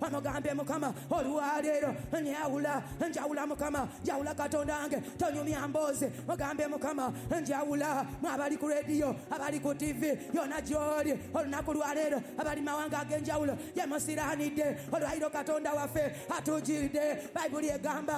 omugambe Mukama olwaleero njawula Mukama njawula Katonda wange tonyumya mboozi mugambe Mukama njawula mwabali ku radio abali ku TV yona gy'oli olunaku lwaleero abali mawanga ag'enjawulo yemusiranidde olwaliro Katonda waffe atujjidde Bayibuli egamba